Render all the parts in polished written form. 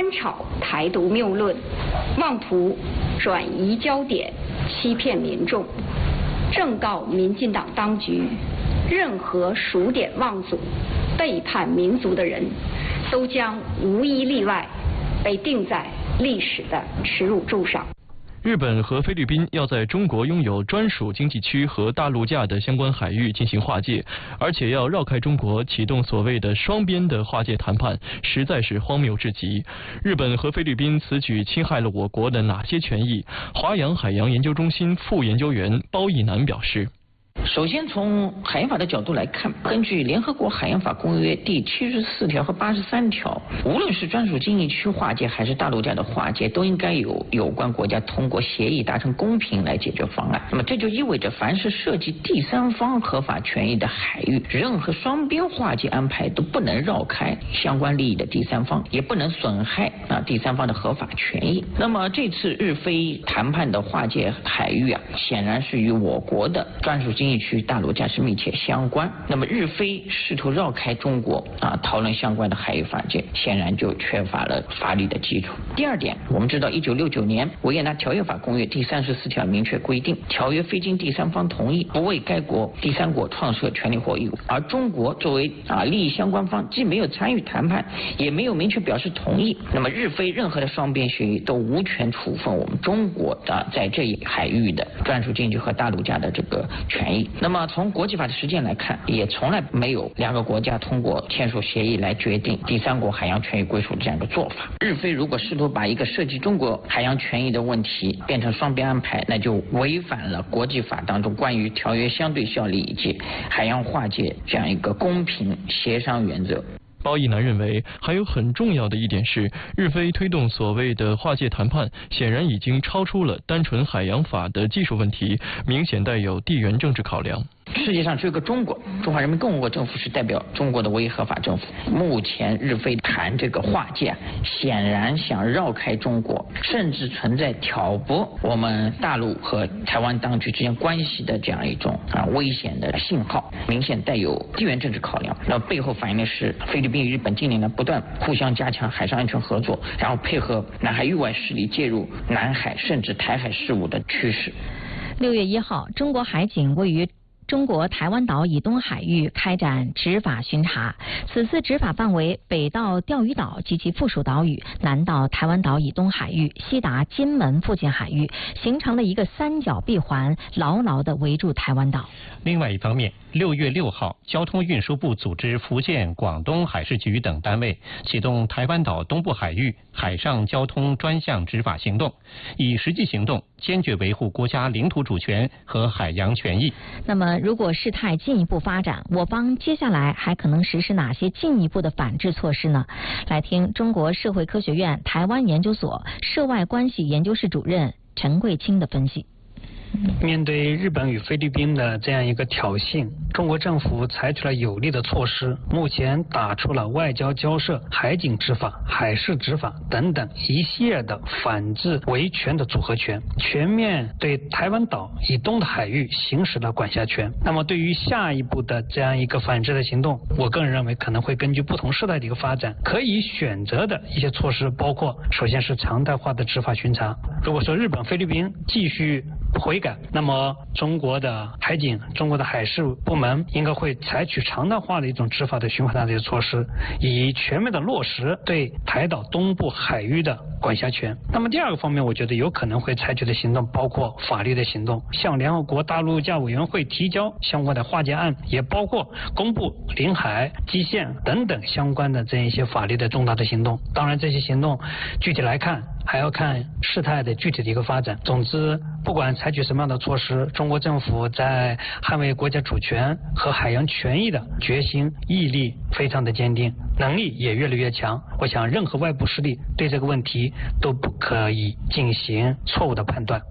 翻炒台独谬论，妄图转移焦点，欺骗民众。正告民进党当局，任何数典忘祖、背叛民族的人，都将无一例外被钉在历史的耻辱柱上。 日本和菲律宾要在中国拥有专属经济区和大陆架的相关海域进行划界，而且要绕开中国启动所谓的双边的划界谈判，实在是荒谬至极。日本和菲律宾此举侵害了我国的哪些权益？华阳海洋研究中心副研究员包义南表示。 首先，从海洋法的角度来看，根据联合国海洋法公约第74条和83条，无论是专属经济区划界还是大陆架的划界，都应该由有关国家通过协议达成公平来解决方案。那么这就意味着，凡是涉及第三方合法权益的海域，任何双边划界安排都不能绕开相关利益的第三方，也不能损害第三方的合法权益。那么这次日菲谈判的划界海域显然是与我国的专属经济区大陆架是密切相关。那么日菲试图绕开中国讨论相关的海域法界，显然就缺乏了法律的基础。第二点，我们知道1969年维也纳条约法公约第34条明确规定，条约非经第三方同意，不为该国第三国创设权利或义务。而中国作为利益相关方，既没有参与谈判，也没有明确表示同意，那么日菲任何的双边协议都无权处分我们中国在这一海域的专属经济区和大陆架的这个权益。那么从国际法的实践来看，也从来没有两个国家通过签署协议来决定第三国海洋权益归属的这样一个做法。日菲如果试图把一个涉及中国海洋权益的问题变成双边安排，那就违反了国际法当中关于条约相对效力以及海洋划界这样一个公平协商原则。 包义南认为，还有很重要的一点是，日菲推动所谓的划界谈判，显然已经超出了单纯海洋法的技术问题，明显带有地缘政治考量。 世界上只有个中国，中华人民共和国政府是代表中国的唯一合法政府。目前日菲谈这个划界，显然想绕开中国，甚至存在挑拨我们大陆和台湾当局之间关系的这样一种危险的信号，明显带有地缘政治考量。那背后反映的是菲律宾与日本近年来不断互相加强海上安全合作，然后配合南海域外势力介入南海甚至台海事务的趋势。 6月1号，中国海警位于中国台湾岛以东海域开展执法巡查，此次执法范围北到钓鱼岛及其附属岛屿，南到台湾岛以东海域，西达金门附近海域，形成了一个三角闭环，牢牢地围住台湾岛。 另外一方面，6月6号，交通运输部组织福建、广东海事局等单位启动台湾岛东部海域海上交通专项执法行动，以实际行动坚决维护国家领土主权和海洋权益。 那么，如果事态进一步发展，我方接下来还可能实施哪些进一步的反制措施呢？来听中国社会科学院台湾研究所涉外关系研究室主任陈桂清的分析。 面对日本与菲律宾的这样一个挑衅，中国政府采取了有力的措施，目前打出了外交交涉、海警执法、海事执法等等一系列的反制维权的组合拳，全面对台湾岛以东的海域行使了管辖权。那么对于下一步的这样一个反制的行动，我个人认为可能会根据不同事态的一个发展，可以选择的一些措施包括，首先是常态化的执法巡查。如果说日本、菲律宾继续悔改，那么中国的海警、中国的海事部门应该会采取常态化的一种执法的巡查的这些措施，以全面的落实对台岛东部海域的管辖权。那么第二个方面，我觉得有可能会采取的行动包括法律的行动，向联合国大陆架委员会提交相关的划界案，也包括公布领海、基线等等相关的这一些法律的重大的行动。当然，这些行动具体来看还要看事态的具体的一个发展。总之，不管采取什么样的措施，中国政府在捍卫国家主权和海洋权益的决心毅力非常的坚定，能力也越来越强。我想任何外部势力对这个问题都不可以进行错误的判断。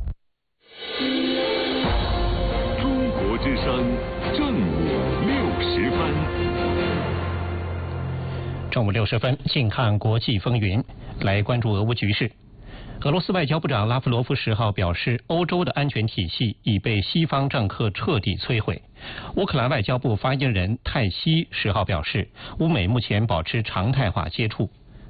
中国之声正午60分。 正午60分，近看国际风云，来关注俄乌局势。俄罗斯外交部长拉夫罗夫10号表示，欧洲的安全体系已被西方政客彻底摧毁。乌克兰外交部发言人泰西10号表示，乌美目前保持常态化接触。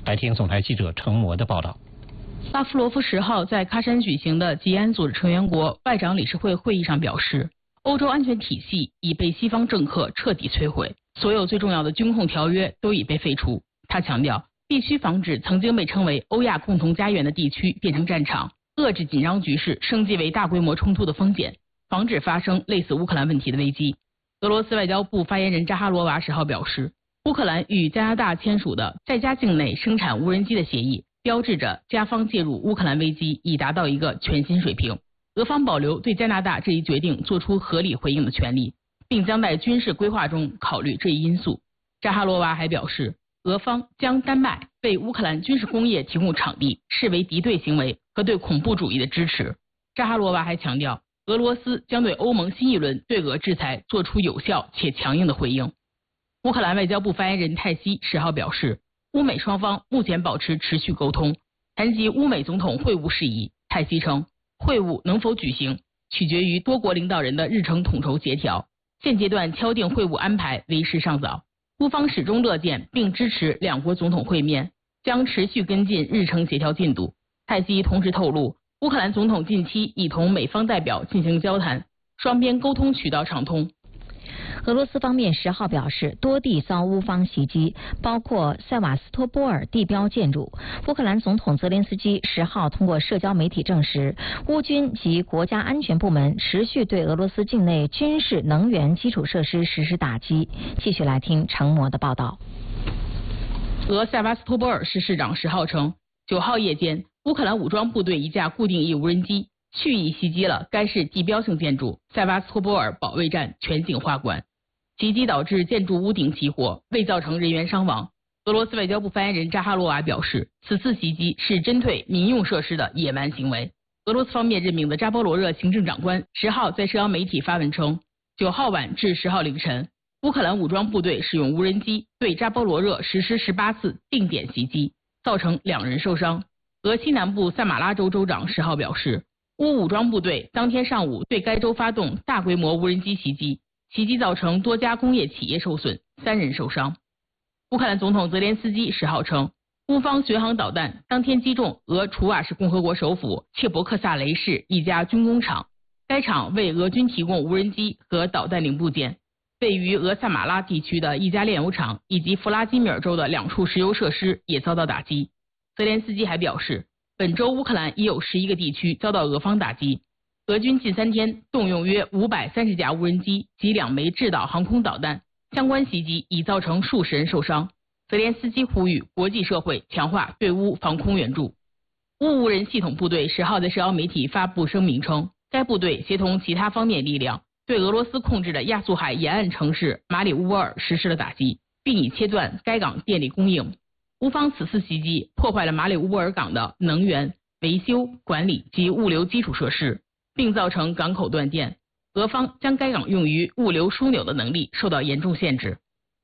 来听总台记者程模的报道。 拉夫罗夫10号在喀山举行的吉安组织成员国外长理事会会议上表示，欧洲安全体系已被西方政客彻底摧毁，所有最重要的军控条约都已被废除。他强调，必须防止曾经被称为欧亚共同家园的地区变成战场，遏制紧张局势升级为大规模冲突的风险，防止发生类似乌克兰问题的危机。俄罗斯外交部发言人扎哈罗娃10号表示，乌克兰与加拿大签署的在加境内生产无人机的协议，标志着加方介入乌克兰危机已达到一个全新水平。俄方保留对加拿大这一决定做出合理回应的权利，并将在军事规划中考虑这一因素。扎哈罗娃还表示，俄方将丹麦为乌克兰军事工业提供场地视为敌对行为和对恐怖主义的支持。扎哈罗娃还强调，俄罗斯将对欧盟新一轮对俄制裁做出有效且强硬的回应。乌克兰外交部发言人泰西10号表示，乌美双方目前保持持续沟通。谈及乌美总统会晤事宜，泰西称，会晤能否举行取决于多国领导人的日程统筹协调，现阶段敲定会晤安排为时尚早。乌方始终乐见并支持两国总统会面，将持续跟进日程协调进度。泰西同时透露，乌克兰总统近期已同美方代表进行交谈，双边沟通渠道畅通。 俄罗斯方面10号表示，多地遭乌方袭击，包括塞瓦斯托波尔地标建筑。乌克兰总统泽连斯基10号通过社交媒体证实，乌军及国家安全部门持续对俄罗斯境内军事能源基础设施实施打击。继续来听程模的报道。 俄塞瓦斯托波尔市市长10号称，9号夜间，乌克兰武装部队一架固定翼无人机蓄意袭击了该市地标性建筑塞瓦斯托波尔保卫战全景画馆。袭击导致建筑屋顶起火，未造成人员伤亡。俄罗斯外交部发言人扎哈罗娃表示，此次袭击是针对民用设施的野蛮行为。俄罗斯方面任命的扎波罗热行政长官10号在社交媒体发文称，9号晚至10号凌晨，乌克兰武装部队使用无人机对扎波罗热实施18次定点袭击，造成2人受伤。俄西南部萨马拉州州长10号表示，乌武装部队当天上午对该州发动大规模无人机袭击，袭击造成多家工业企业受损，3人受伤。乌克兰总统泽连斯基10号称，乌方巡航导弹当天击中俄楚瓦什共和国首府切博克萨雷市一家军工厂，该厂为俄军提供无人机和导弹零部件。位于俄萨马拉地区的一家炼油厂以及弗拉基米尔州的2处石油设施也遭到打击。泽连斯基还表示，本周乌克兰已有11个地区遭到俄方打击。俄军近3天动用约530架无人机及2枚制导航空导弹，相关袭击已造成数十人受伤。泽连斯基呼吁国际社会强化对乌防空援助。乌无人系统部队10号在社交媒体发布声明称，该部队协同其他方面力量，对俄罗斯控制的亚速海沿岸城市马里乌波尔实施了打击，并已切断该港电力供应。乌方此次袭击破坏了马里乌波尔港的能源、维修、管理及物流基础设施，并造成港口断电，俄方将该港用于物流枢纽的能力受到严重限制。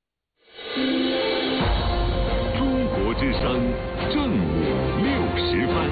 中国之声正午60分。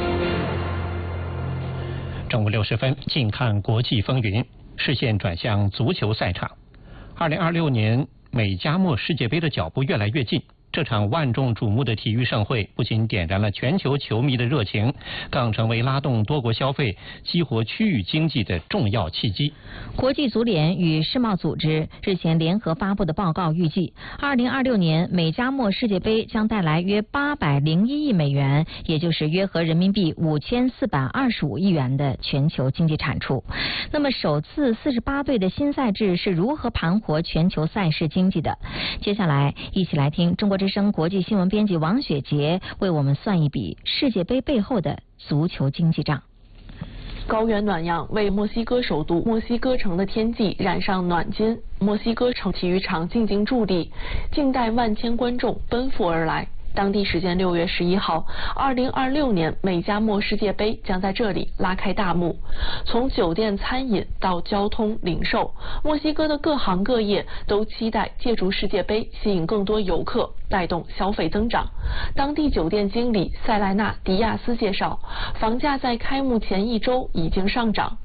正午60分，近看国际风云，视线转向足球赛场。2026年美加墨世界杯的脚步越来越近。这场万众瞩目的体育盛会不仅点燃了全球球迷的热情，更成为拉动多国消费、激活区域经济的重要契机。 国际足联与世贸组织日前联合发布的报告预计，2026年美加墨世界杯将带来约801亿美元，也就是约合人民币5425亿元的全球经济产出。那么，首次48队的新赛制是如何盘活全球赛事经济的？接下来，一起来听中国之声国际新闻编辑王雪杰为我们算一笔世界杯背后的足球经济账。 高原暖阳为墨西哥首都墨西哥城的天际染上暖金，墨西哥城体育场静静伫立，静待万千观众奔赴而来。当地时间6月11号，2026年美加墨世界杯将在这里拉开大幕。从酒店、餐饮到交通、零售，墨西哥的各行各业都期待借助世界杯吸引更多游客。 带动消费增长。当地酒店经理塞莱纳·迪亚斯介绍，房价在开幕前1周已经上涨。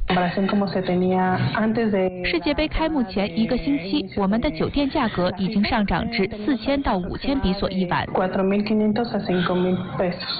世界杯开幕前1个星期，我们的酒店价格已经上涨至4000到5000比索一晚。